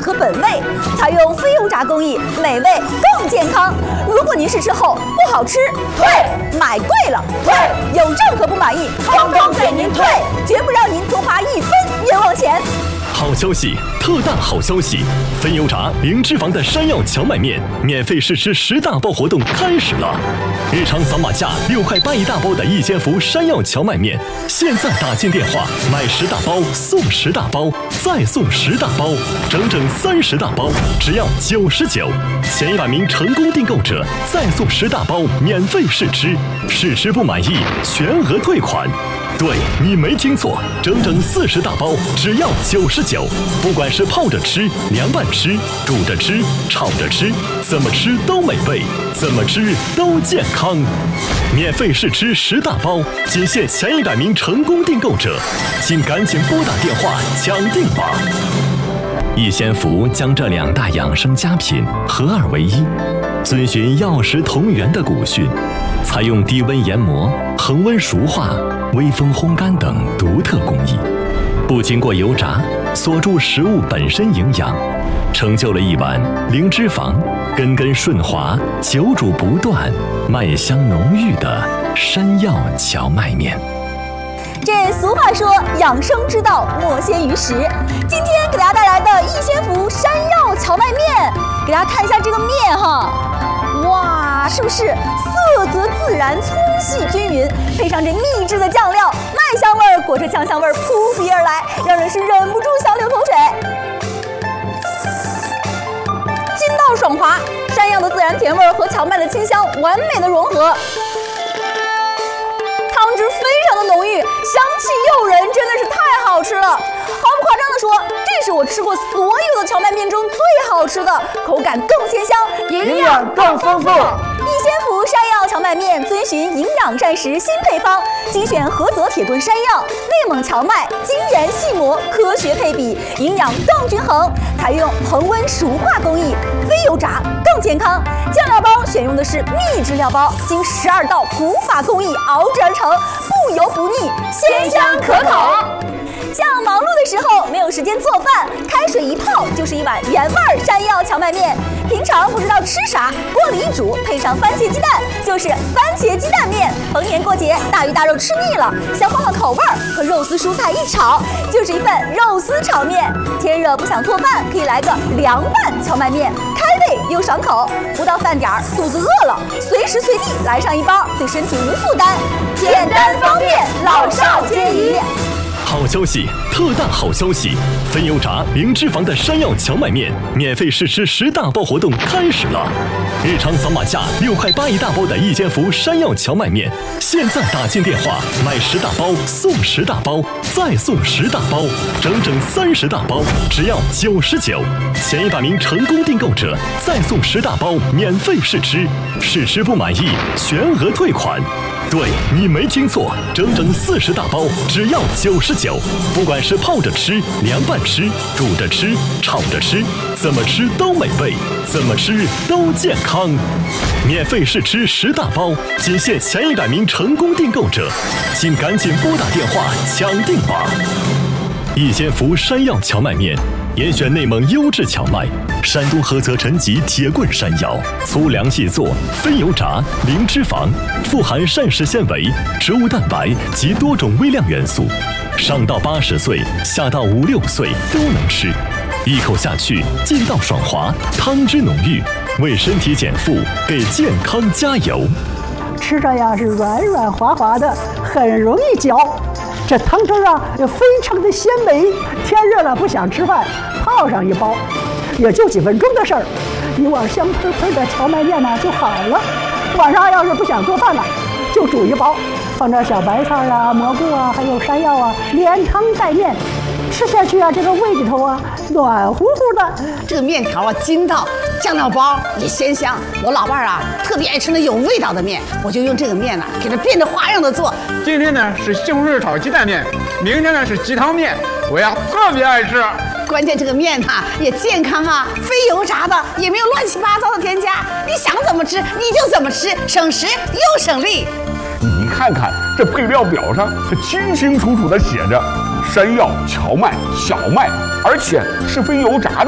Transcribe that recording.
和本味，采用非油炸工艺，美味更健康。如果您试吃后不好吃，退；买贵了，退；有任何不满意，通通给您退，绝不让您多花1分冤枉钱。 好消息，特大好消息！非油炸零脂肪的山药荞麦面免费试吃10大包活动开始了！日常扫码价6块8一大包的一千福山药荞麦面，现在打进电话买10大包送10大包，再送10大包，整整30大包，只要99。前100名成功订购者再送10大包免费试吃，试吃不满意全额退款。对，你没听错，整整40大包，只要99。不管是泡着吃、凉拌吃、煮着吃、炒着吃，怎么吃都美味，怎么吃都健康。免费试吃10大包，仅限前100名成功订购者，请赶紧拨打电话抢订吧。逸仙福将这2大养生佳品合二为一，遵循药食同源的古训，采用低温研磨、恒温熟化、微风烘干等独特工艺，不经过油炸，锁住食物本身营养，成就了一碗零脂肪、根根顺滑、久煮不断、麦香浓郁的山药荞麦面。 这俗话说，养生之道莫先于食。今天给大家带来的逸仙福山药荞麦面，给大家看一下这个面哈，哇，是不是色泽自然、粗细均匀，配上这秘制的酱料，麦香味儿裹着酱香味儿扑鼻而来，让人是忍不住想流口水。筋道爽滑，山药的自然甜味儿和荞麦的清香完美的融合。汤汁非常的浓郁，香气诱人，真的是太好吃了。毫不夸张的说，这是我吃过所有的荞麦面中最好吃的，口感更鲜香， 营养更丰富。 逸仙福山药荞麦面遵循营养膳食新配方，精选菏泽铁棍山药、内蒙荞麦，精研细磨，科学配比，营养更均衡。采用恒温熟化工艺，非油炸更健康。酱料包选用的是秘制料包，经12道古法工艺熬制而成，不油不腻，鲜香可口。像忙碌的时候没有时间做饭，开水一泡就是一碗原味山药荞麦面。平常不知道吃啥，锅里一煮，配上番茄鸡蛋，就是番茄鸡蛋面。逢年过节，大鱼大肉吃腻了，想换换口味儿，和肉丝蔬菜一炒，就是一份肉丝炒面。天热不想做饭，可以来个凉拌荞麦面，开胃又爽口。不到饭点儿，肚子饿了，随时随地来上一包，对身体无负担，简单方便，老少皆宜。 好消息，特大好消息！非油炸零脂肪的山药荞麦面免费试吃10大包活动开始了！日常扫码价6块8一大包的逸仙福山药荞麦面，现在打进电话买10大包送10大包，再送10大包，整整30大包，只要99。前100名成功订购者再送10大包免费试吃，试吃不满意全额退款。对，你没听错，整整40大包，只要99。不管是泡着吃、凉拌吃、煮着吃、炒着吃，怎么吃都美味，怎么吃都健康。免费试吃10大包，仅限前100名成功订购者，请赶紧拨打电话抢订吧。逸仙福山药荞麦面，严选内蒙优质荞麦，山东菏泽陈集铁棍山药，粗粮细做，非油炸，零脂肪，富含膳食纤维、植物蛋白及多种微量元素，上到80岁，下到5、6岁都能吃。一口下去，劲道爽滑，汤汁浓郁，为身体减负，给健康加油。 吃着呀是软软滑滑的，很容易嚼。这汤汁啊也非常的鲜美，天热了不想吃饭，泡上一包，也就几分钟的事儿，一碗香喷喷的荞麦面呢就好了。晚上要是不想做饭了，就煮一包，放点小白菜啊、蘑菇啊，还有山药啊，连汤带面，吃下去啊，这个胃里头啊暖乎乎的。 这个面条啊筋道，酱料包也鲜香。我老伴儿啊特别爱吃那有味道的面，我就用这个面呢给它变着花样的做。 今天呢是西红柿炒鸡蛋面，明天呢是鸡汤面，我呀特别爱吃。 关键这个面哈也健康啊，非油炸的，也没有乱七八糟的添加，你想怎么吃你就怎么吃，省时又省力。 你看看这配料表上，它清清楚楚的写着山药、荞麦、小麦，而且是非油炸的。